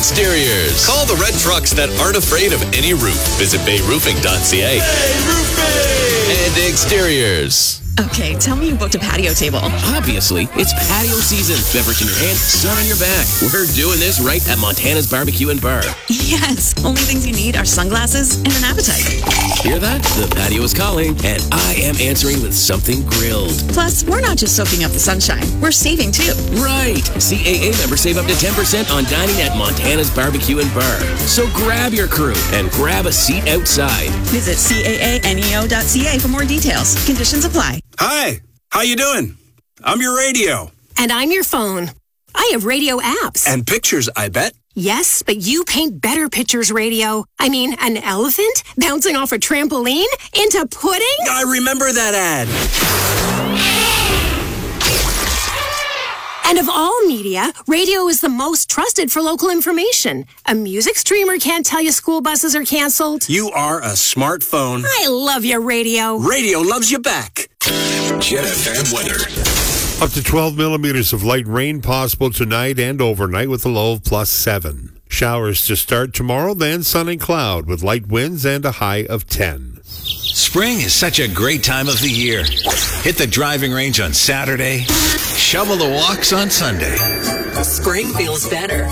Exteriors. Call the red trucks that aren't afraid of any roof. Visit bayroofing.ca. Bay Roofing! And Exteriors. Okay, tell me you booked a patio table. Obviously, it's patio season. Beverage in your hand, sun on your back. We're doing this right at Montana's Barbecue and Bar. Yes, only things you need are sunglasses and an appetite. Hear that? The patio is calling, and I am answering with something grilled. Plus, we're not just soaking up the sunshine, we're saving too. Right! CAA members save up to 10% on dining at Montana's Barbecue and Bar. So grab your crew and grab a seat outside. Visit caaneo.ca for more details. Conditions apply. Hi, how you doing? I'm your radio. And I'm your phone. I have radio apps. And pictures, I bet. Yes, but you paint better pictures, radio. I mean, an elephant bouncing off a trampoline into pudding? I remember that ad. And of all media, radio is the most trusted for local information. A music streamer can't tell you school buses are canceled. You are a smartphone. I love your radio. Radio loves you back. Jet FM weather. Up to 12 millimeters of light rain possible tonight and overnight with a low of +7. Showers to start tomorrow, then sun and cloud with light winds and a high of 10. Spring is such a great time of the year. Hit the driving range on Saturday. Shovel the walks on Sunday. Spring feels better